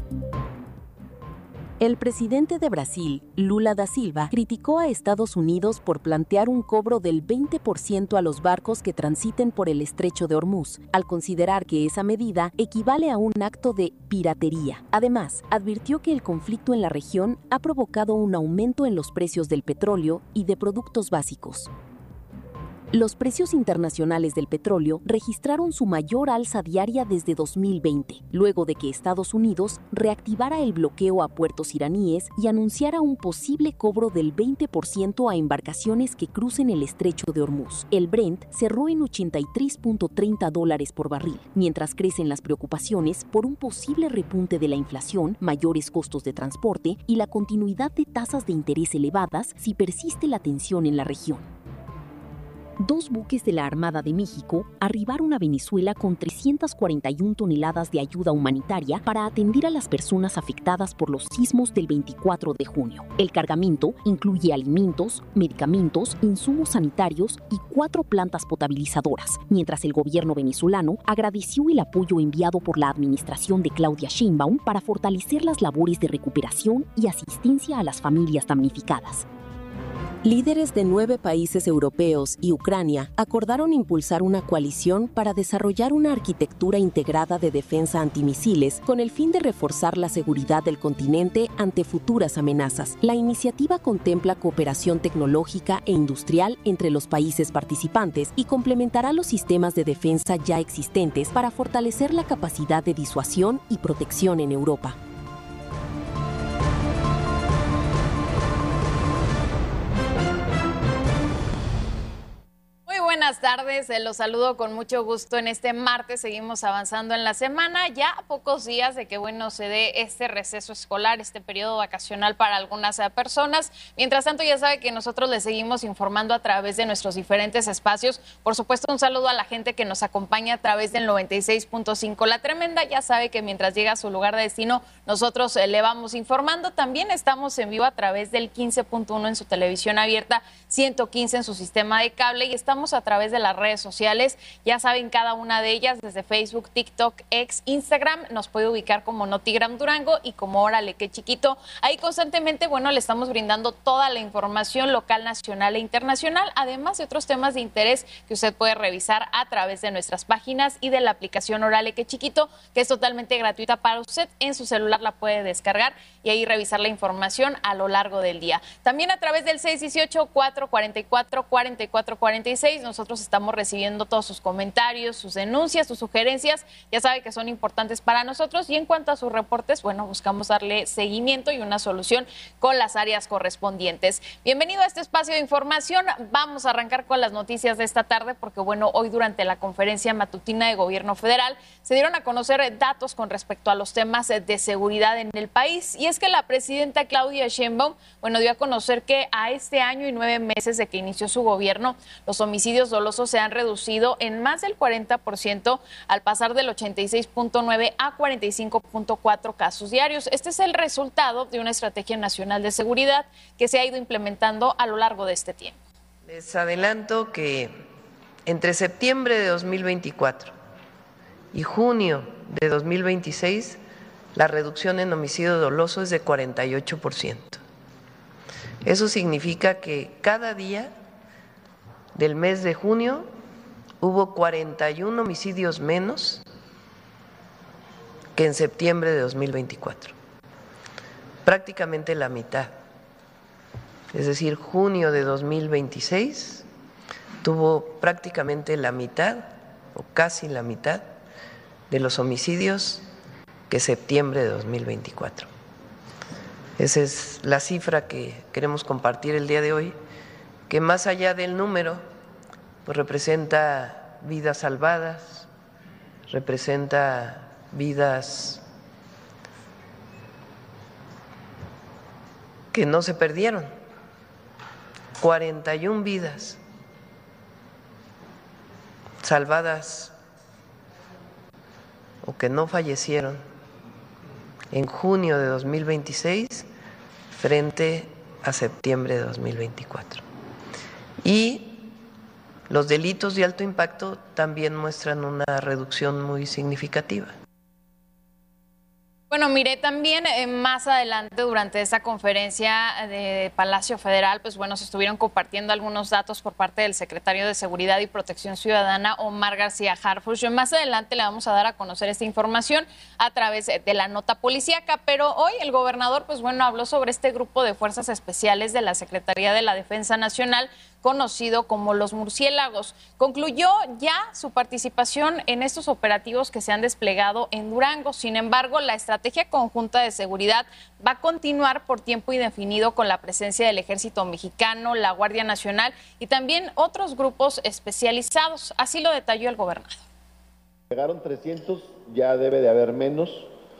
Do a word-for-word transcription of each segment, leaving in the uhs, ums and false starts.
El presidente de Brasil, Lula da Silva, criticó a Estados Unidos por plantear un cobro del veinte por ciento a los barcos que transiten por el estrecho de Hormuz, al considerar que esa medida equivale a un acto de piratería. Además, advirtió que el conflicto en la región ha provocado un aumento en los precios del petróleo y de productos básicos. Los precios internacionales del petróleo registraron su mayor alza diaria desde dos mil veinte, luego de que Estados Unidos reactivara el bloqueo a puertos iraníes y anunciara un posible cobro del veinte por ciento a embarcaciones que crucen el estrecho de Hormuz. El Brent cerró en ochenta y tres punto treinta dólares por barril, mientras crecen las preocupaciones por un posible repunte de la inflación, mayores costos de transporte y la continuidad de tasas de interés elevadas si persiste la tensión en la región. Dos buques de la Armada de México arribaron a Venezuela con trescientas cuarenta y una toneladas de ayuda humanitaria para atender a las personas afectadas por los sismos del veinticuatro de junio. El cargamento incluye alimentos, medicamentos, insumos sanitarios y cuatro plantas potabilizadoras, mientras el gobierno venezolano agradeció el apoyo enviado por la administración de Claudia Sheinbaum para fortalecer las labores de recuperación y asistencia a las familias damnificadas. Líderes de nueve países europeos y Ucrania acordaron impulsar una coalición para desarrollar una arquitectura integrada de defensa antimisiles con el fin de reforzar la seguridad del continente ante futuras amenazas. La iniciativa contempla cooperación tecnológica e industrial entre los países participantes y complementará los sistemas de defensa ya existentes para fortalecer la capacidad de disuasión y protección en Europa. Buenas tardes, los saludo con mucho gusto en este martes. Seguimos avanzando en la semana, ya a pocos días de que bueno se dé este receso escolar, este periodo vacacional para algunas personas. Mientras tanto, ya sabe que nosotros les seguimos informando a través de nuestros diferentes espacios. Por supuesto, un saludo a la gente que nos acompaña a través del noventa y seis punto cinco La Tremenda. Ya sabe que mientras llega a su lugar de destino, nosotros eh, le vamos informando. También estamos en vivo a través del quince punto uno en su televisión abierta, ciento quince en su sistema de cable y estamos a través de las redes sociales, ya saben, cada una de ellas, desde Facebook, TikTok, X, Instagram, nos puede ubicar como Notigram Durango y como Órale Qué Chiquito. Ahí constantemente, bueno, le estamos brindando toda la información local, nacional e internacional, además de otros temas de interés que usted puede revisar a través de nuestras páginas y de la aplicación Órale Qué Chiquito, que es totalmente gratuita para usted. En su celular la puede descargar y ahí revisar la información a lo largo del día. También a través del seis uno ocho, cuatro cuatro cuatro, cuatro cuatro cuatro seis, nosotros estamos recibiendo todos sus comentarios, sus denuncias, sus sugerencias, ya sabe que son importantes para nosotros y en cuanto a sus reportes, bueno, buscamos darle seguimiento y una solución con las áreas correspondientes. Bienvenido a este espacio de información, vamos a arrancar con las noticias de esta tarde porque bueno, hoy durante la conferencia matutina de Gobierno Federal se dieron a conocer datos con respecto a los temas de seguridad en el país y es que la presidenta Claudia Sheinbaum, bueno, dio a conocer que a este año y nueve meses de que inició su gobierno, los homicidios dolosos se han reducido en más del cuarenta por ciento al pasar del ochenta y seis punto nueve a cuarenta y cinco punto cuatro casos diarios. Este es el resultado de una estrategia nacional de seguridad que se ha ido implementando a lo largo de este tiempo. Les adelanto que entre septiembre de dos mil veinticuatro y junio de dos mil veintiséis la reducción en homicidio doloso es de cuarenta y ocho por ciento. Eso significa que cada día del mes de junio hubo cuarenta y uno homicidios menos que en septiembre de dos mil veinticuatro, prácticamente la mitad. Es decir, junio de dos mil veintiséis tuvo prácticamente la mitad o casi la mitad de los homicidios que septiembre de dos mil veinticuatro. Esa es la cifra que queremos compartir el día de hoy, que más allá del número, pues representa vidas salvadas, representa vidas que no se perdieron, cuarenta y una vidas salvadas o que no fallecieron en junio de dos mil veintiséis frente a septiembre de dos mil veinticuatro. Y los delitos de alto impacto también muestran una reducción muy significativa. Bueno, mire, también eh, más adelante durante esta conferencia de Palacio Federal, pues bueno, se estuvieron compartiendo algunos datos por parte del secretario de Seguridad y Protección Ciudadana, Omar García Harfuch. Más adelante le vamos a dar a conocer esta información a través de la nota policíaca, pero hoy el gobernador, pues bueno, habló sobre este grupo de fuerzas especiales de la Secretaría de la Defensa Nacional, conocido como los murciélagos. Concluyó ya su participación en estos operativos que se han desplegado en Durango. Sin embargo, la estrategia conjunta de seguridad va a continuar por tiempo indefinido con la presencia del Ejército Mexicano, la Guardia Nacional y también otros grupos especializados. Así lo detalló el gobernador. Llegaron trescientos, ya debe de haber menos.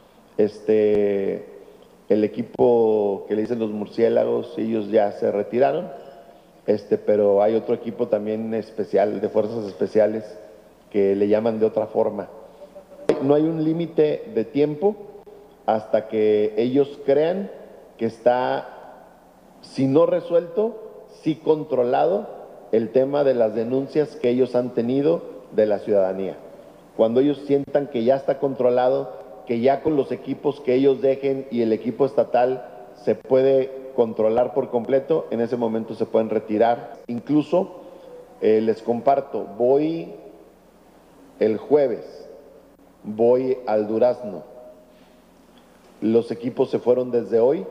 Este, el equipo que le dicen los murciélagos, ellos ya se retiraron. Este, pero hay otro equipo también especial, de fuerzas especiales, que le llaman de otra forma. No hay un límite de tiempo hasta que ellos crean que está, si no resuelto, sí controlado el tema de las denuncias que ellos han tenido de la ciudadanía. Cuando ellos sientan que ya está controlado, que ya con los equipos que ellos dejen y el equipo estatal se puede controlar por completo, en ese momento se pueden retirar. Incluso eh, les comparto, voy el jueves, voy al Durazno. Los equipos se fueron desde hoy,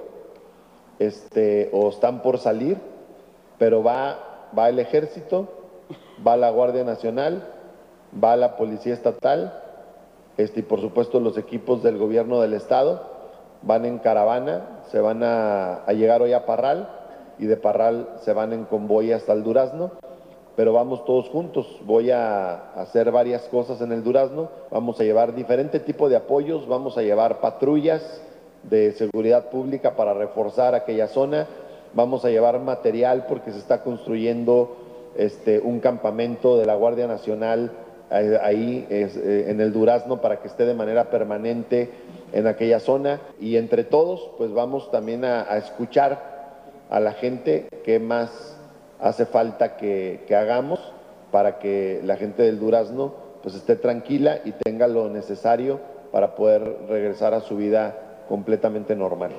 este, o están por salir, pero va, va el Ejército, va la Guardia Nacional, va la Policía Estatal, este, y por supuesto los equipos del gobierno del estado van en caravana, se van a, a llegar hoy a Parral y de Parral se van en convoy hasta el Durazno, pero vamos todos juntos. Voy a, a hacer varias cosas en el Durazno, vamos a llevar diferente tipo de apoyos, vamos a llevar patrullas de seguridad pública para reforzar aquella zona, vamos a llevar material porque se está construyendo este, un campamento de la Guardia Nacional ahí es, eh, en el Durazno para que esté de manera permanente en aquella zona, y entre todos pues vamos también a, a escuchar a la gente qué más hace falta que, que hagamos para que la gente del Durazno pues esté tranquila y tenga lo necesario para poder regresar a su vida completamente normal.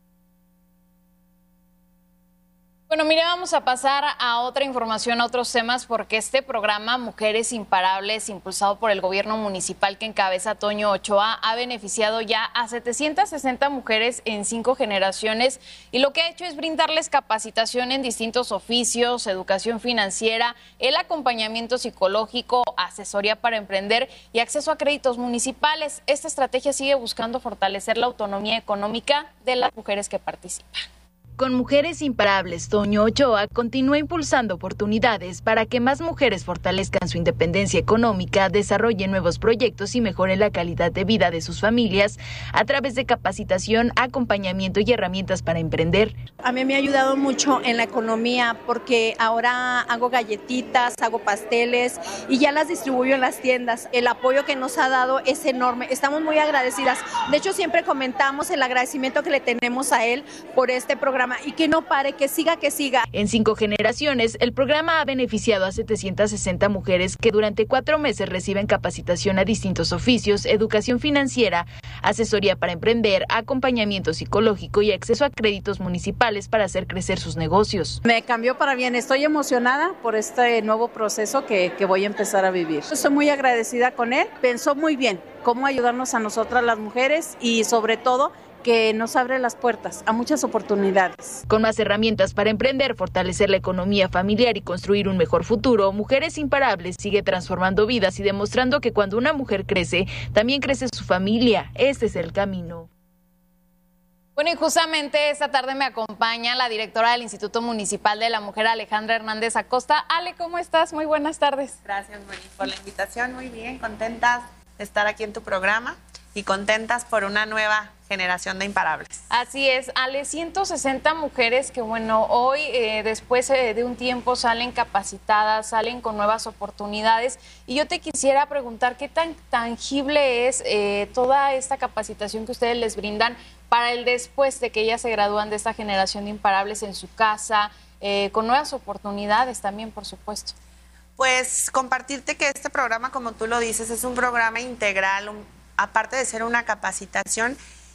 Bueno, mire, vamos a pasar a otra información, a otros temas, porque este programa Mujeres Imparables, impulsado por el gobierno municipal que encabeza Toño Ochoa, ha beneficiado ya a setecientas sesenta mujeres en cinco generaciones, y lo que ha hecho es brindarles capacitación en distintos oficios, educación financiera, el acompañamiento psicológico, asesoría para emprender y acceso a créditos municipales. Esta estrategia sigue buscando fortalecer la autonomía económica de las mujeres que participan. Con Mujeres Imparables, Toño Ochoa continúa impulsando oportunidades para que más mujeres fortalezcan su independencia económica, desarrollen nuevos proyectos y mejoren la calidad de vida de sus familias a través de capacitación, acompañamiento y herramientas para emprender. A mí me ha ayudado mucho en la economía porque ahora hago galletitas, hago pasteles y ya las distribuyo en las tiendas. El apoyo que nos ha dado es enorme. Estamos muy agradecidas. De hecho, siempre comentamos el agradecimiento que le tenemos a él por este programa y que no pare, que siga, que siga. En cinco generaciones, el programa ha beneficiado a setecientas sesenta mujeres que durante cuatro meses reciben capacitación a distintos oficios, educación financiera, asesoría para emprender, acompañamiento psicológico y acceso a créditos municipales para hacer crecer sus negocios. Me cambió para bien, estoy emocionada por este nuevo proceso que, que voy a empezar a vivir. Estoy muy agradecida con él, pensó muy bien cómo ayudarnos a nosotras las mujeres y sobre todo que nos abre las puertas a muchas oportunidades. Con más herramientas para emprender, fortalecer la economía familiar y construir un mejor futuro, Mujeres Imparables sigue transformando vidas y demostrando que cuando una mujer crece, también crece su familia. Este es el camino. Bueno, y justamente esta tarde me acompaña la directora del Instituto Municipal de la Mujer, Alejandra Hernández Acosta. Ale, ¿cómo estás? Muy buenas tardes. Gracias, Moni, por la invitación. Muy bien, contentas de estar aquí en tu programa y contentas por una nueva generación de imparables. Así es, Ale, ciento sesenta mujeres que, bueno, hoy, eh, después eh, de un tiempo, salen capacitadas, salen con nuevas oportunidades. Y yo te quisiera preguntar, ¿qué tan tangible es eh, toda esta capacitación que ustedes les brindan para el después de que ellas se gradúan de esta generación de imparables en su casa, eh, con nuevas oportunidades también, por supuesto? Pues compartirte que este programa, como tú lo dices, es un programa integral, un, aparte de ser una capacitación,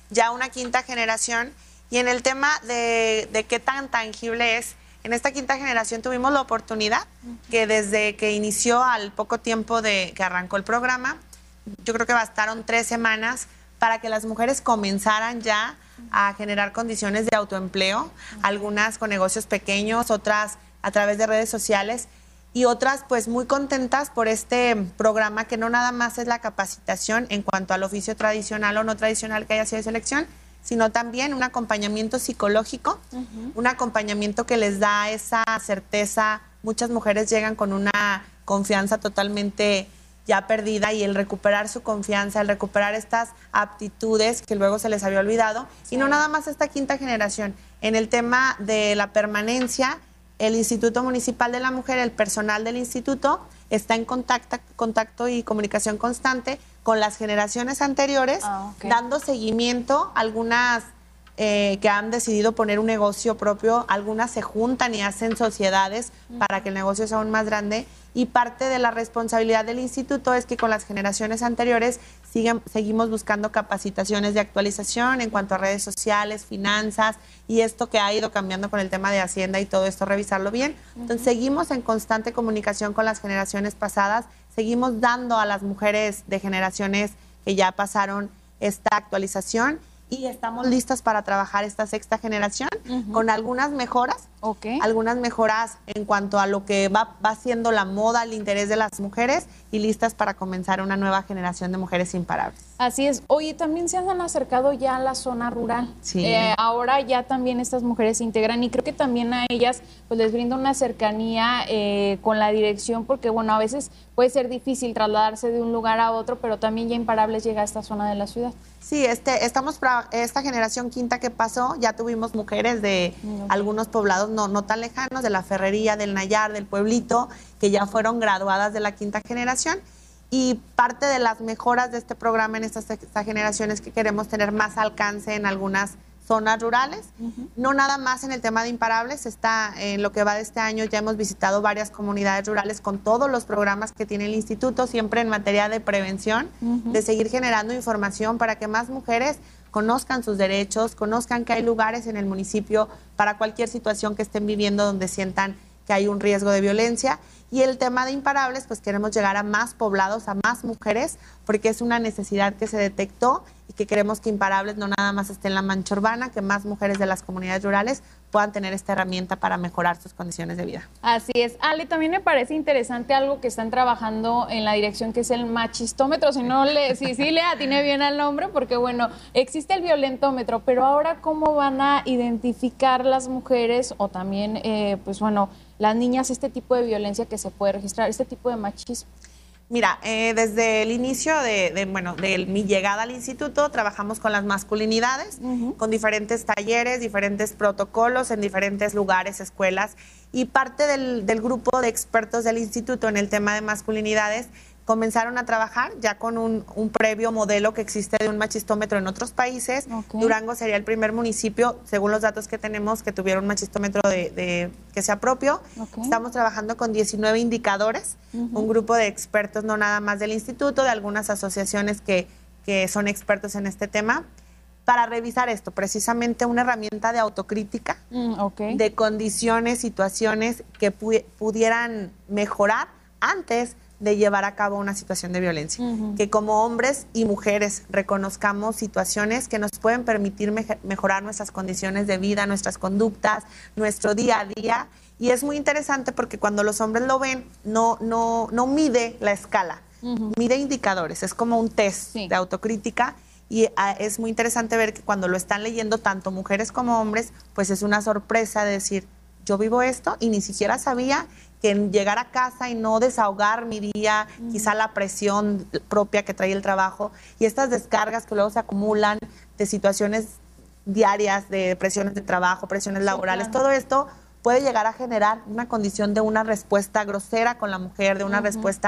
ya una quinta generación. Y en el tema de, de qué tan tangible es, en esta quinta generación tuvimos la oportunidad que desde que inició al poco tiempo de que arrancó el programa, yo creo que bastaron tres semanas para que las mujeres comenzaran ya a generar condiciones de autoempleo, algunas con negocios pequeños, otras a través de redes sociales y otras pues muy contentas por este programa que no nada más es la capacitación en cuanto al oficio tradicional o no tradicional que haya sido de selección, sino también un acompañamiento psicológico, uh-huh. un acompañamiento que les da esa certeza. Muchas mujeres llegan con una confianza totalmente ya perdida y el recuperar su confianza, el recuperar estas aptitudes que luego se les había olvidado. Sí. Y no nada más esta quinta generación. En el tema de la permanencia, el Instituto Municipal de la Mujer, el personal del instituto, está en contacto, contacto y comunicación constante con las generaciones anteriores, ah, okay. dando seguimiento. Algunas eh, que han decidido poner un negocio propio, algunas se juntan y hacen sociedades uh-huh. para que el negocio sea aún más grande. Y parte de la responsabilidad del instituto es que con las generaciones anteriores siguen, seguimos buscando capacitaciones de actualización en cuanto a redes sociales, finanzas y esto que ha ido cambiando con el tema de Hacienda y todo esto, revisarlo bien. Entonces, uh-huh. seguimos en constante comunicación con las generaciones pasadas, seguimos dando a las mujeres de generaciones que ya pasaron esta actualización y estamos listas para trabajar esta sexta generación uh-huh. con algunas mejoras, okay. algunas mejoras en cuanto a lo que va, va siendo la moda, el interés de las mujeres y listas para comenzar una nueva generación de mujeres imparables. Así es. Oye, también se han acercado ya a la zona rural. Sí. Eh, ahora ya también estas mujeres se integran y creo que también a ellas pues les brinda una cercanía eh, con la dirección porque, bueno, a veces puede ser difícil trasladarse de un lugar a otro, pero también ya Imparables llega a esta zona de la ciudad. Sí, este, estamos para esta generación quinta que pasó, ya tuvimos mujeres de okay. algunos poblados no, no tan lejanos, de la Ferrería, del Nayar, del Pueblito, que ya fueron graduadas de la quinta generación. Y parte de las mejoras de este programa en esta sexta generación es que queremos tener más alcance en algunas zonas rurales, uh-huh. no nada más en el tema de Imparables, está en lo que va de este año, ya hemos visitado varias comunidades rurales con todos los programas que tiene el instituto, siempre en materia de prevención, uh-huh. de seguir generando información para que más mujeres conozcan sus derechos, conozcan que hay lugares en el municipio para cualquier situación que estén viviendo donde sientan que hay un riesgo de violencia. Y el tema de Imparables, pues queremos llegar a más poblados, a más mujeres, porque es una necesidad que se detectó y que queremos que Imparables no nada más esté en la mancha urbana, que más mujeres de las comunidades rurales puedan tener esta herramienta para mejorar sus condiciones de vida. Así es. Ale, también me parece interesante algo que están trabajando en la dirección, que es el machistómetro, si no le, si sí le atiné bien al nombre, porque bueno, existe el violentómetro, pero ahora ¿cómo van a identificar las mujeres o también, eh, pues bueno, las niñas este tipo de violencia que se puede registrar, este tipo de machismo? Mira, eh, desde el inicio de, de, bueno, de mi llegada al instituto, trabajamos con las masculinidades, uh-huh. con diferentes talleres, diferentes protocolos en diferentes lugares, escuelas, y parte del, del grupo de expertos del instituto en el tema de masculinidades comenzaron a trabajar ya con un, un previo modelo que existe de un machistómetro en otros países. Okay. Durango sería el primer municipio, según los datos que tenemos, que tuviera un machistómetro de, de, que sea propio. Okay. Estamos trabajando con diecinueve indicadores, uh-huh. un grupo de expertos, no nada más del instituto, de algunas asociaciones que, que son expertos en este tema, para revisar esto, precisamente una herramienta de autocrítica, mm, okay. de condiciones, situaciones que pu- pudieran mejorar antes de llevar a cabo una situación de violencia. Uh-huh. Que como hombres y mujeres reconozcamos situaciones que nos pueden permitir me- mejorar nuestras condiciones de vida, nuestras conductas, nuestro día a día. Y es muy interesante porque cuando los hombres lo ven, no, no, no mide la escala, uh-huh. mide indicadores, es como un test sí. de autocrítica. Y uh, es muy interesante ver que cuando lo están leyendo tanto mujeres como hombres, pues es una sorpresa de decir, yo vivo esto y ni siquiera sabía que llegar a casa y no desahogar mi día, uh-huh. quizá la presión propia que trae el trabajo y estas descargas que luego se acumulan de situaciones diarias, de presiones de trabajo, presiones sí, laborales, claro. todo esto puede llegar a generar una condición de una respuesta grosera con la mujer, de una uh-huh. respuesta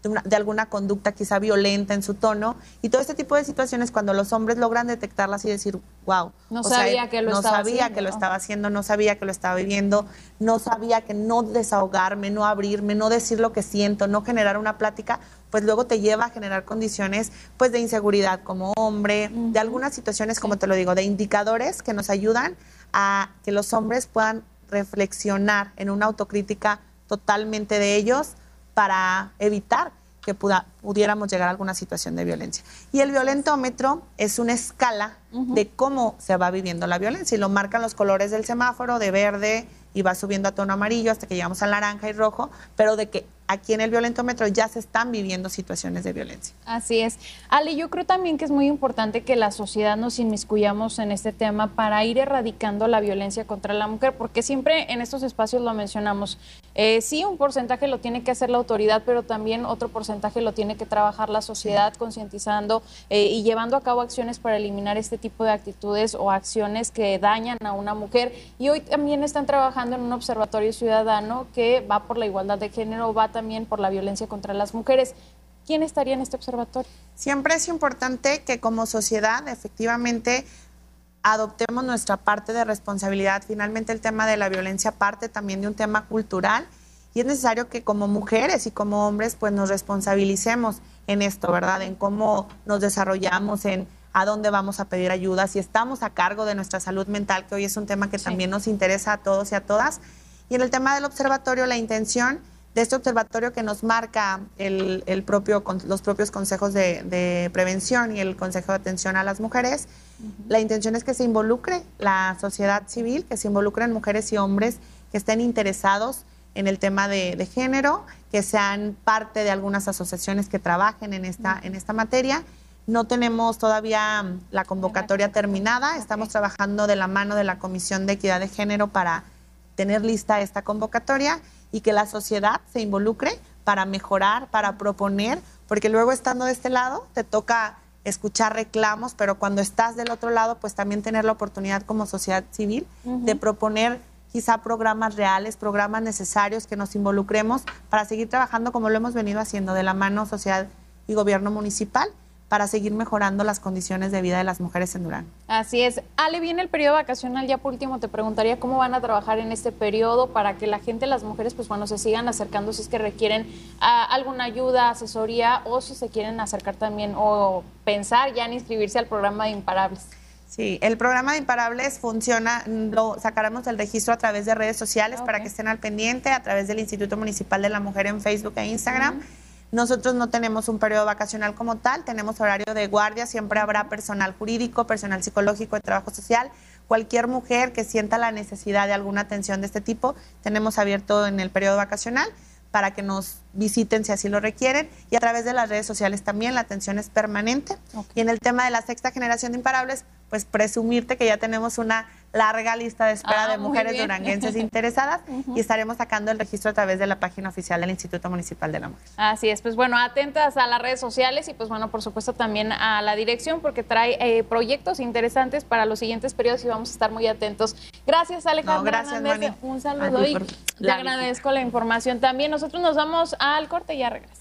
de, una, de alguna conducta quizá violenta en su tono, y todo este tipo de situaciones cuando los hombres logran detectarlas y decir, wow, no o sabía sea, que lo no estaba sabía haciendo, que lo ¿no? estaba haciendo, no sabía que lo estaba viviendo, no sabía que no desahogarme, no abrirme, no decir lo que siento, no generar una plática, pues luego te lleva a generar condiciones pues de inseguridad como hombre, uh-huh. de algunas situaciones, como sí. te lo digo, de indicadores que nos ayudan a que los hombres puedan reflexionar en una autocrítica totalmente de ellos para evitar que puda, pudiéramos llegar a alguna situación de violencia. Y el violentómetro es una escala uh-huh. de cómo se va viviendo la violencia, y lo marcan los colores del semáforo, de verde, y va subiendo a tono amarillo hasta que llegamos al naranja y rojo, pero de que aquí en el violentómetro ya se están viviendo situaciones de violencia. Así es. Ale, yo creo también que es muy importante que la sociedad nos inmiscuyamos en este tema para ir erradicando la violencia contra la mujer, porque siempre en estos espacios lo mencionamos. Eh, sí, un porcentaje lo tiene que hacer la autoridad, pero también otro porcentaje lo tiene que trabajar la sociedad, sí. concientizando eh, y llevando a cabo acciones para eliminar este tipo de actitudes o acciones que dañan a una mujer. Y hoy también están trabajando en un observatorio ciudadano que va por la igualdad de género, va también por la violencia contra las mujeres. ¿Quién estaría en este observatorio? Siempre es importante que como sociedad efectivamente adoptemos nuestra parte de responsabilidad. Finalmente el tema de la violencia parte también de un tema cultural, y es necesario que como mujeres y como hombres pues nos responsabilicemos en esto, ¿verdad? En cómo nos desarrollamos, en a dónde vamos a pedir ayuda, si estamos a cargo de nuestra salud mental, que hoy es un tema que sí. también nos interesa a todos y a todas. Y en el tema del observatorio, la intención de este observatorio que nos marca el, el propio, los propios consejos de, de prevención y el Consejo de Atención a las Mujeres, uh-huh. la intención es que se involucre la sociedad civil, que se involucren mujeres y hombres que estén interesados en el tema de, de género, que sean parte de algunas asociaciones que trabajen en esta, uh-huh. en esta materia. No tenemos todavía la convocatoria terminada, estamos trabajando de la mano de la Comisión de Equidad de Género para tener lista esta convocatoria y que la sociedad se involucre para mejorar, para proponer, porque luego estando de este lado te toca escuchar reclamos, pero cuando estás del otro lado, pues también tener la oportunidad como sociedad civil uh-huh. de proponer quizá programas reales, programas necesarios que nos involucremos para seguir trabajando como lo hemos venido haciendo de la mano sociedad y gobierno municipal, para seguir mejorando las condiciones de vida de las mujeres en Durango. Así es. Ale, viene el periodo vacacional, ya por último te preguntaría cómo van a trabajar en este periodo para que la gente, las mujeres, pues bueno, se sigan acercando si es que requieren uh, alguna ayuda, asesoría, o si se quieren acercar también o pensar ya en inscribirse al programa de Imparables. Sí, el programa de Imparables funciona, lo sacaremos el registro a través de redes sociales okay. para que estén al pendiente, a través del Instituto Municipal de la Mujer en Facebook e Instagram. Uh-huh. Nosotros no tenemos un periodo vacacional como tal, tenemos horario de guardia, siempre habrá personal jurídico, personal psicológico, de trabajo social. Cualquier mujer que sienta la necesidad de alguna atención de este tipo, tenemos abierto en el periodo vacacional para que nos visiten si así lo requieren, y a través de las redes sociales también la atención es permanente. Okay. Y en el tema de la sexta generación de Imparables, pues presumirte que ya tenemos una larga lista de espera ah, de mujeres duranguenses interesadas uh-huh. y estaremos sacando el registro a través de la página oficial del Instituto Municipal de la Mujer. Así es, pues bueno, atentas a las redes sociales y pues bueno, por supuesto también a la dirección, porque trae eh, proyectos interesantes para los siguientes periodos y vamos a estar muy atentos. Gracias, Alejandra. No, gracias, Hernández. Mani. Un saludo y te agradezco la información también. Nosotros nos vamos al corte y ya regresamos.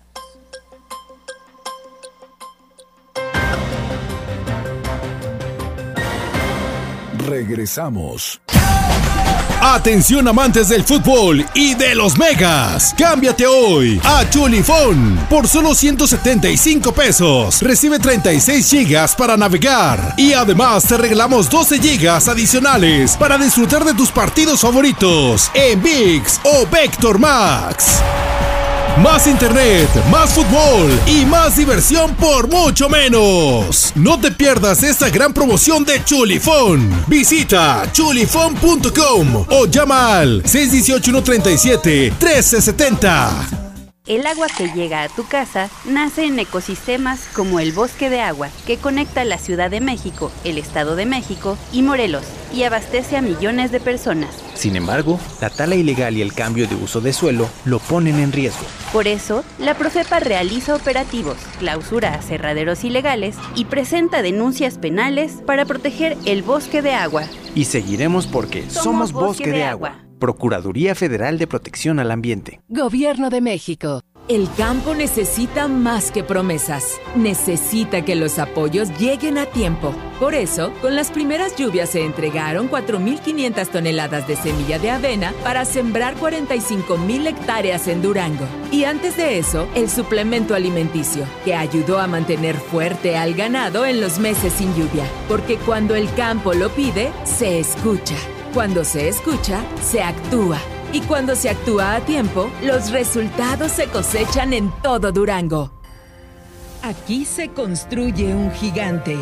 Regresamos. Atención amantes del fútbol y de los megas. Cámbiate hoy a Chulifón. Por solo ciento setenta y cinco pesos. Recibe treinta y seis gigas para navegar. Y además te regalamos doce gigas adicionales para disfrutar de tus partidos favoritos en ViX o Vector Max. Más internet, más fútbol y más diversión por mucho menos. No te pierdas esta gran promoción de Chulifón. Visita chulifón punto com o llama al seis uno ocho, uno tres siete, uno tres siete cero. El agua que llega a tu casa nace en ecosistemas como el Bosque de Agua, que conecta la Ciudad de México, el Estado de México y Morelos, y abastece a millones de personas. Sin embargo, la tala ilegal y el cambio de uso de suelo lo ponen en riesgo. Por eso, la Profepa realiza operativos, clausura aserraderos ilegales y presenta denuncias penales para proteger el Bosque de Agua. Y seguiremos porque somos, somos Bosque, Bosque de, de Agua. Agua. Procuraduría Federal de Protección al Ambiente. Gobierno de México. El campo necesita más que promesas. Necesita que los apoyos lleguen a tiempo. Por eso, con las primeras lluvias se entregaron cuatro mil quinientas toneladas de semilla de avena para sembrar cuarenta y cinco mil hectáreas en Durango. Y antes de eso, el suplemento alimenticio, que ayudó a mantener fuerte al ganado en los meses sin lluvia. Porque cuando el campo lo pide, se escucha. Cuando se escucha, se actúa. Y cuando se actúa a tiempo, los resultados se cosechan en todo Durango. Aquí se construye un gigante.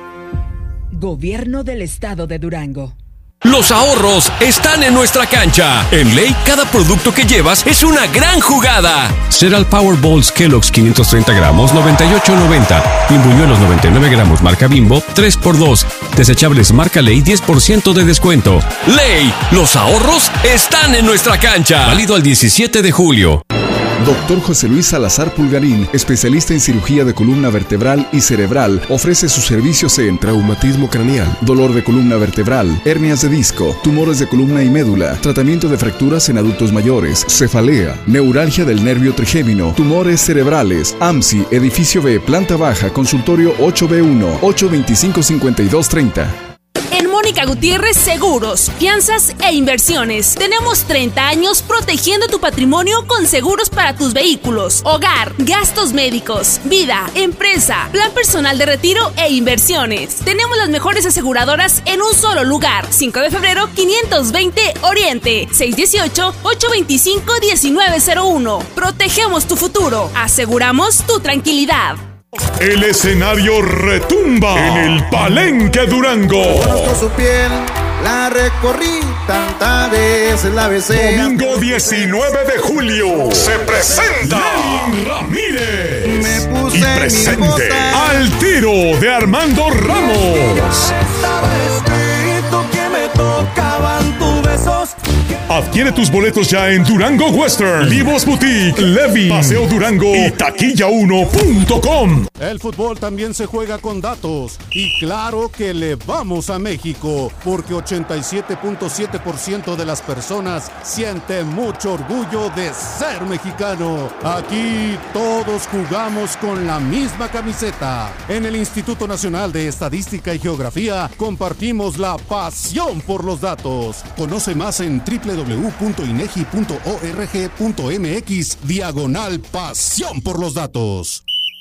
Gobierno del Estado de Durango. Los ahorros están en nuestra cancha. En Ley, cada producto que llevas es una gran jugada. Cereal Power Balls Kellogg's quinientos treinta gramos, noventa y ocho noventa. Pimbuñuelos noventa y nueve gramos, marca Bimbo, tres por dos. Desechables marca Ley, diez por ciento de descuento. Ley, los ahorros están en nuestra cancha. Válido al diecisiete de julio. Doctor José Luis Salazar Pulgarín, especialista en cirugía de columna vertebral y cerebral, ofrece sus servicios en traumatismo craneal, dolor de columna vertebral, hernias de disco, tumores de columna y médula, tratamiento de fracturas en adultos mayores, cefalea, neuralgia del nervio trigémino, tumores cerebrales, A M S I, edificio B, planta baja, consultorio ocho B uno, ocho veinticinco cincuenta y dos treinta. En Mónica Gutiérrez Seguros, Fianzas e Inversiones. Tenemos treinta años protegiendo tu patrimonio con seguros para tus vehículos, hogar, gastos médicos, vida, empresa, plan personal de retiro e inversiones. Tenemos las mejores aseguradoras en un solo lugar. cinco de febrero, quinientos veinte Oriente, seis uno ocho, ocho dos cinco, uno nueve cero uno. Protegemos tu futuro. Aseguramos tu tranquilidad. El escenario retumba en el Palenque Durango. Conozco su piel, la recorrí tanta vez, la besé. Domingo diecinueve de julio se presenta Lenin Ramírez. Me puse y presente Al Tiro de Armando Ramos. Estaba escrito que me tocaban tus besos. Adquiere tus boletos ya en Durango Western, Livos Boutique, Levi, Paseo Durango y taquilla uno punto com. El fútbol también se juega con datos y claro que le vamos a México porque ochenta y siete punto siete por ciento de las personas sienten mucho orgullo de ser mexicano. Aquí todos jugamos con la misma camiseta. En el Instituto Nacional de Estadística y Geografía compartimos la pasión por los datos. Conoce más en doble u doble u doble u punto inegi punto org punto mx diagonal pasión por los datos.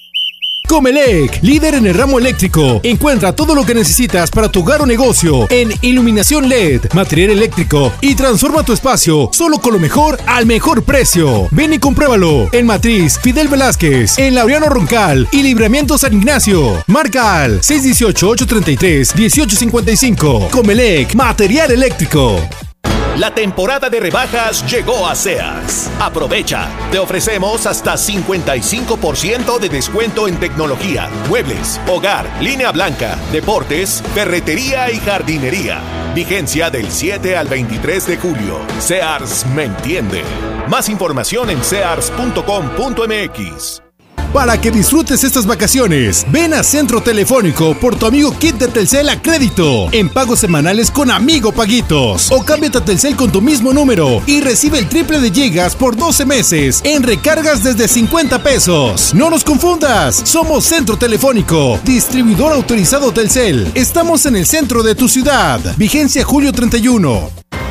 Comelec, líder en el ramo eléctrico. Encuentra todo lo que necesitas para tu hogar o negocio en iluminación L E D, material eléctrico y transforma tu espacio solo con lo mejor al mejor precio. Ven y compruébalo en Matriz Fidel Velázquez, en Laureano Roncal y Libramiento San Ignacio. Marca al seis uno ocho, ocho tres tres, uno ocho cinco cinco. Comelec, material eléctrico. La temporada de rebajas llegó a Sears. Aprovecha. Te ofrecemos hasta cincuenta y cinco por ciento de descuento en tecnología, muebles, hogar, línea blanca, deportes, ferretería y jardinería. Vigencia del siete al veintitrés de julio. Sears me entiende. Más información en sears punto com punto mx. Para que disfrutes estas vacaciones, ven a Centro Telefónico por tu amigo Kit de Telcel a crédito, en pagos semanales con Amigo Paguitos. O cámbiate a Telcel con tu mismo número y recibe el triple de gigas por doce meses en recargas desde cincuenta pesos. No nos confundas, somos Centro Telefónico, distribuidor autorizado Telcel. Estamos en el centro de tu ciudad. Vigencia julio treinta y uno.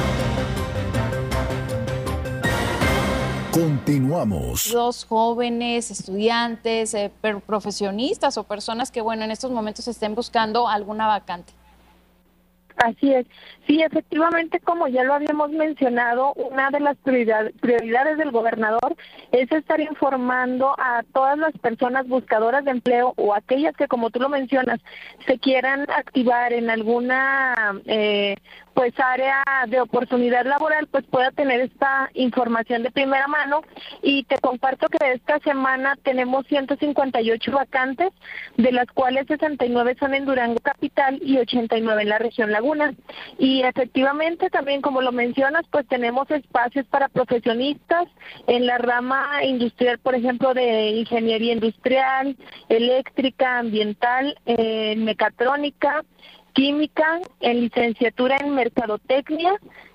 Continuamos. Dos jóvenes, estudiantes, eh, profesionistas o personas que, bueno, en estos momentos estén buscando alguna vacante. Así es. Sí, efectivamente, como ya lo habíamos mencionado, una de las prioridad, prioridades del gobernador es estar informando a todas las personas buscadoras de empleo o aquellas que, como tú lo mencionas, se quieran activar en alguna eh, pues área de oportunidad laboral, pues pueda tener esta información de primera mano. Y te comparto que esta semana tenemos ciento cincuenta y ocho vacantes, de las cuales sesenta y nueve son en Durango Capital y ochenta y nueve en la región Laguna. Y efectivamente también, como lo mencionas, pues tenemos espacios para profesionistas en la rama industrial, por ejemplo, de ingeniería industrial, eléctrica, ambiental, eh, mecatrónica, química, en licenciatura en mercadotecnia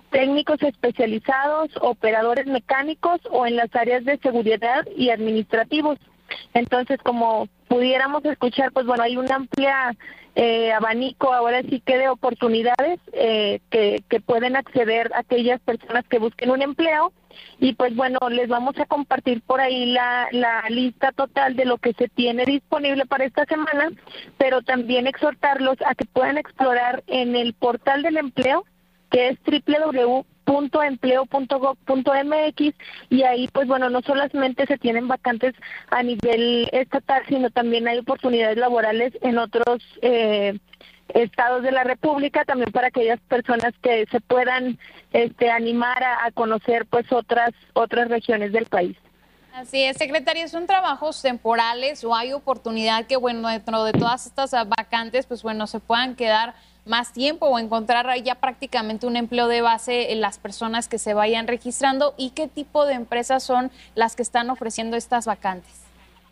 técnicos especializados, operadores mecánicos o en las áreas de seguridad y administrativos. Entonces, como pudiéramos escuchar, pues bueno, hay un amplia eh, abanico ahora sí que de oportunidades eh, que, que pueden acceder a aquellas personas que busquen un empleo. Y pues bueno, les vamos a compartir por ahí la, la lista total de lo que se tiene disponible para esta semana, pero también exhortarlos a que puedan explorar en el portal del empleo, que es doble u doble u doble u punto empleo punto gob punto eme equis, y ahí pues bueno, no solamente se tienen vacantes a nivel estatal, sino también hay oportunidades laborales en otros eh, estados de la República, también para aquellas personas que se puedan este, animar a, a conocer pues otras otras regiones del país. Así es, secretaria, ¿son trabajos temporales o hay oportunidad que, bueno, dentro de todas estas vacantes, pues bueno, se puedan quedar más tiempo o encontrar ya prácticamente un empleo de base en las personas que se vayan registrando? ¿Y qué tipo de empresas son las que están ofreciendo estas vacantes?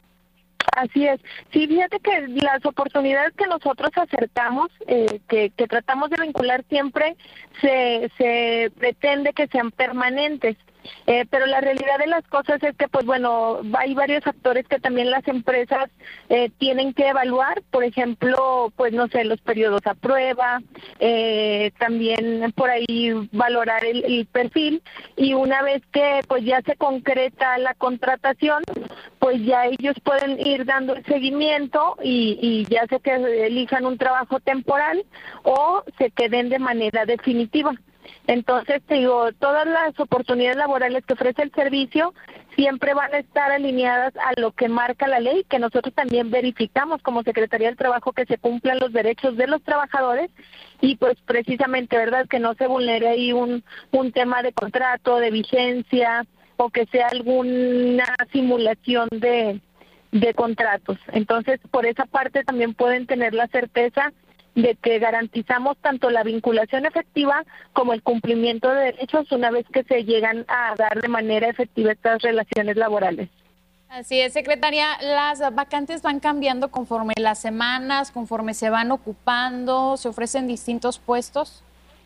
Así es. Sí, fíjate que las oportunidades que nosotros acertamos, eh, que, que tratamos de vincular siempre, se, se pretende que sean permanentes. Eh, pero la realidad de las cosas es que, pues bueno, hay varios factores que también las empresas eh, tienen que evaluar, por ejemplo, pues no sé, los periodos a prueba, eh, también por ahí valorar el, el perfil, y una vez que pues ya se concreta la contratación, pues ya ellos pueden ir dando el seguimiento y, y ya sea que elijan un trabajo temporal o se queden de manera definitiva. Entonces, te digo, todas las oportunidades laborales que ofrece el servicio siempre van a estar alineadas a lo que marca la ley, que nosotros también verificamos como Secretaría del Trabajo que se cumplan los derechos de los trabajadores y pues precisamente, ¿verdad?, que no se vulnere ahí un, un tema de contrato, de vigencia o que sea alguna simulación de, de contratos. Entonces, por esa parte también pueden tener la certeza de que garantizamos tanto la vinculación efectiva como el cumplimiento de derechos una vez que se llegan a dar de manera efectiva estas relaciones laborales. Así es, secretaria, las vacantes van cambiando conforme las semanas, conforme se van ocupando, se ofrecen distintos puestos.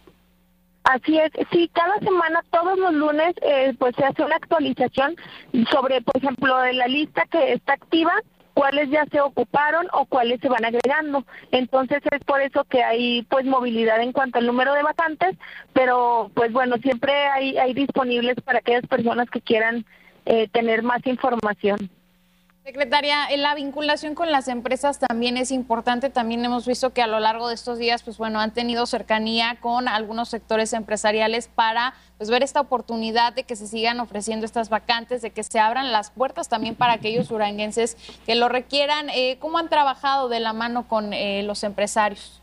Así es, sí, cada semana, todos los lunes, eh, pues se hace una actualización sobre, por ejemplo, de la lista que está activa, cuáles ya se ocuparon o cuáles se van agregando. Entonces es por eso que hay pues movilidad en cuanto al número de vacantes, pero pues bueno, siempre hay, hay disponibles para aquellas personas que quieran eh, tener más información. Secretaria, la vinculación con las empresas también es importante. También hemos visto que a lo largo de estos días, pues bueno, han tenido cercanía con algunos sectores empresariales para pues ver esta oportunidad de que se sigan ofreciendo estas vacantes, de que se abran las puertas también para aquellos duranguenses que lo requieran. Eh, ¿Cómo han trabajado de la mano con eh, los empresarios?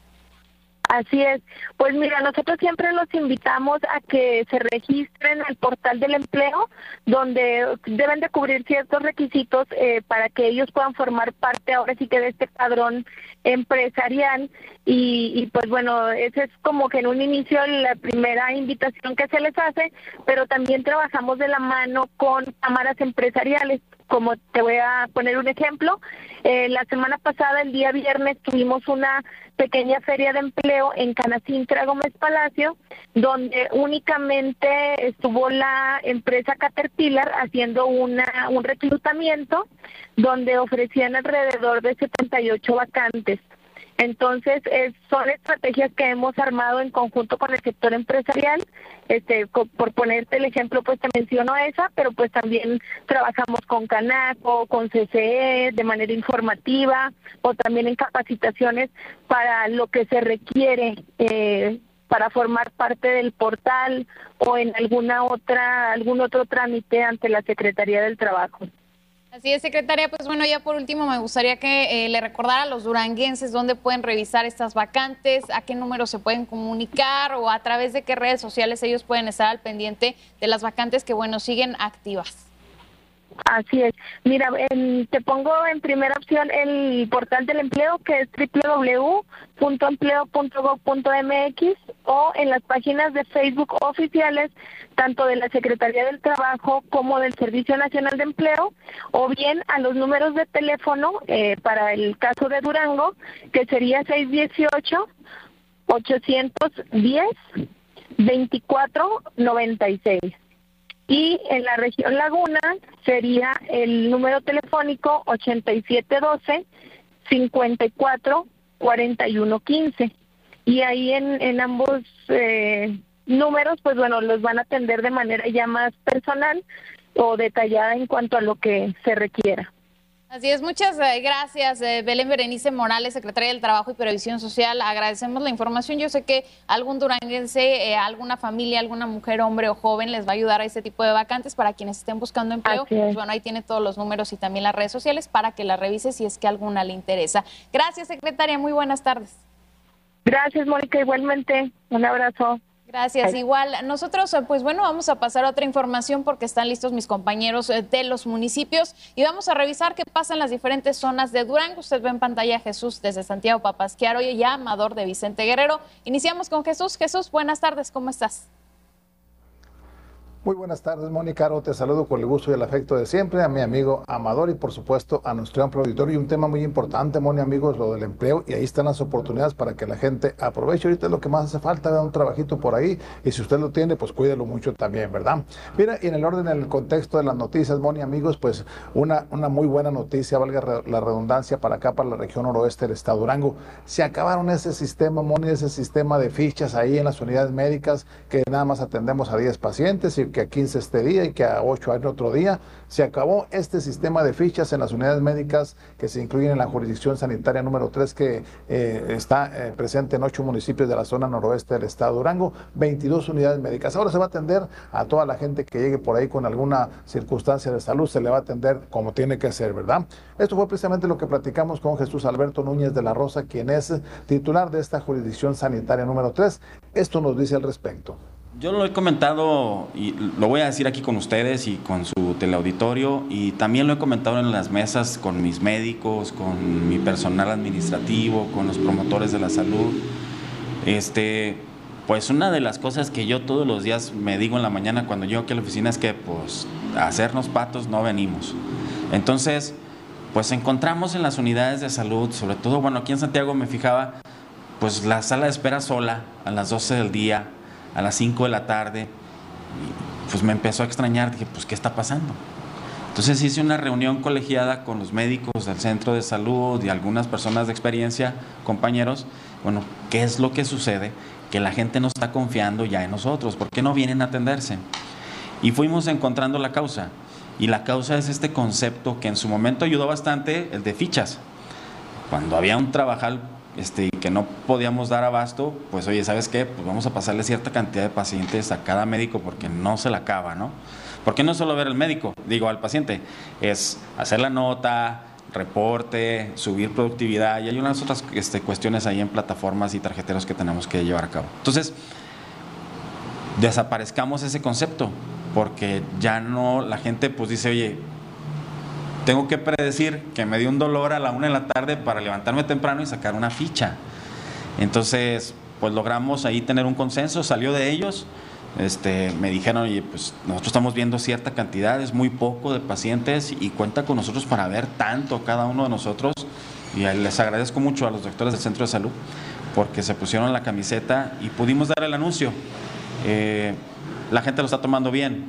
Así es. Pues mira, nosotros siempre los invitamos a que se registren al portal del empleo, donde deben de cubrir ciertos requisitos eh, para que ellos puedan formar parte ahora sí que de este padrón empresarial. Y, y pues bueno, ese es como que en un inicio la primera invitación que se les hace, pero también trabajamos de la mano con cámaras empresariales. Como te voy a poner un ejemplo, eh, la semana pasada, el día viernes, tuvimos una pequeña feria de empleo en Canacintra Gómez Palacio, donde únicamente estuvo la empresa Caterpillar haciendo una un reclutamiento, donde ofrecían alrededor de setenta y ocho vacantes. Entonces, es, son estrategias que hemos armado en conjunto con el sector empresarial. Este, co, por ponerte el ejemplo, pues te menciono esa, pero pues también trabajamos con Canaco, con C C E, de manera informativa, o también en capacitaciones para lo que se requiere eh, para formar parte del portal o en alguna otra algún otro trámite ante la Secretaría del Trabajo. Así es, secretaria. Pues bueno, ya por último me gustaría que eh, le recordara a los duranguenses dónde pueden revisar estas vacantes, a qué número se pueden comunicar o a través de qué redes sociales ellos pueden estar al pendiente de las vacantes que, bueno, siguen activas. Así es. Mira, en, te pongo en primera opción el portal del empleo, que es doble u doble u doble u punto empleo punto gob punto eme equis, o en las páginas de Facebook oficiales, tanto de la Secretaría del Trabajo como del Servicio Nacional de Empleo, o bien a los números de teléfono eh, para el caso de Durango, que sería seis uno ocho, ocho uno cero, veinticuatro noventa y seis. Y en la región Laguna sería el número telefónico ochenta y siete doce, cincuenta y cuatro, cuarenta y uno quince. Y ahí en, en ambos eh, números, pues bueno, los van a atender de manera ya más personal o detallada en cuanto a lo que se requiera. Así es, muchas gracias, eh, Belén Berenice Morales, secretaria del Trabajo y Previsión Social. Agradecemos la información. Yo sé que algún duranguense, eh, alguna familia, alguna mujer, hombre o joven les va a ayudar a este tipo de vacantes para quienes estén buscando empleo. Pues bueno, ahí tiene todos los números y también las redes sociales para que la revise si es que alguna le interesa. Gracias, secretaria. Muy buenas tardes. Gracias, Mónica. Igualmente, un abrazo. Gracias, igual. Nosotros, pues bueno, vamos a pasar a otra información porque están listos mis compañeros de los municipios y vamos a revisar qué pasa en las diferentes zonas de Durango. Usted ve en pantalla a Jesús desde Santiago Papasquiaro y ya Amador de Vicente Guerrero. Iniciamos con Jesús. Jesús, buenas tardes, ¿cómo estás? Muy buenas tardes, Mónica. Caro, te saludo con el gusto y el afecto de siempre, a mi amigo Amador y por supuesto a nuestro amplio auditorio. Y un tema muy importante, Mónica, amigos, lo del empleo, y ahí están las oportunidades para que la gente aproveche. Ahorita es lo que más hace falta, da un trabajito por ahí, y si usted lo tiene, pues cuídelo mucho también, ¿verdad? Mira, y en el orden, en el contexto de las noticias, Mónica, amigos, pues una, una muy buena noticia, valga la redundancia, para acá, para la región noroeste del estado de Durango. Se acabaron ese sistema, Mónica, ese sistema de fichas ahí en las unidades médicas, que nada más atendemos a diez pacientes y que a quince este día y que a ocho hay otro día. Se acabó este sistema de fichas en las unidades médicas que se incluyen en la jurisdicción sanitaria número tres, que eh, está eh, presente en ocho municipios de la zona noroeste del estado de Durango, veintidós unidades médicas. Ahora se va a atender a toda la gente que llegue por ahí con alguna circunstancia de salud, se le va a atender como tiene que ser, ¿verdad? Esto fue precisamente lo que platicamos con Jesús Alberto Núñez de la Rosa, quien es titular de esta jurisdicción sanitaria número tres. Esto nos dice al respecto. Yo lo he comentado y lo voy a decir aquí con ustedes y con su teleauditorio, y también lo he comentado en las mesas con mis médicos, con mi personal administrativo, con los promotores de la salud. Este, pues una de las cosas que yo todos los días me digo en la mañana cuando llego aquí a la oficina es que pues a hacernos patos no venimos. Entonces, pues encontramos en las unidades de salud, sobre todo, bueno, aquí en Santiago me fijaba, pues la sala de espera sola a las doce del día, a las cinco de la tarde, y pues me empezó a extrañar, dije, pues ¿qué está pasando? Entonces hice una reunión colegiada con los médicos del centro de salud y algunas personas de experiencia, compañeros, bueno, ¿qué es lo que sucede? Que la gente no está confiando ya en nosotros, ¿por qué no vienen a atenderse? Y fuimos encontrando la causa, y la causa es este concepto que en su momento ayudó bastante, el de fichas. Cuando había un trabajal Este, que no podíamos dar abasto, pues oye, ¿sabes qué? Pues vamos a pasarle cierta cantidad de pacientes a cada médico porque no se la acaba, ¿no? Porque no es solo ver al médico, digo, al paciente, es hacer la nota, reporte, subir productividad, y hay unas otras este, cuestiones ahí en plataformas y tarjeteros que tenemos que llevar a cabo. Entonces, desaparezcamos ese concepto, porque ya no, la gente pues dice, oye, tengo que predecir que me dio un dolor a la una de la tarde para levantarme temprano y sacar una ficha. Entonces, pues logramos ahí tener un consenso, salió de ellos. Este, me dijeron, oye, pues nosotros estamos viendo cierta cantidad, es muy poco de pacientes y cuenta con nosotros para ver tanto cada uno de nosotros. Y les agradezco mucho a los doctores del centro de salud porque se pusieron la camiseta y pudimos dar el anuncio. Eh, la gente lo está tomando bien.